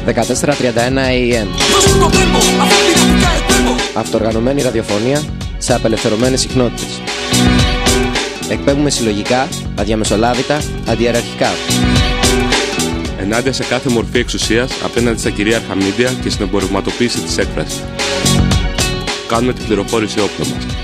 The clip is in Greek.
1431 AM. Αυτοοργανωμένη ραδιοφωνία σε απελευθερωμένες συχνότητες. Εκπέμπουμε συλλογικά, αδιαμεσολάβητα, αντιεραρχικά. Ενάντια σε κάθε μορφή εξουσίας απέναντι στα κυρίαρχα μίντια και στην εμπορευματοποίηση της έκφρασης. Κάνουμε την πληροφόρηση όπλο μας.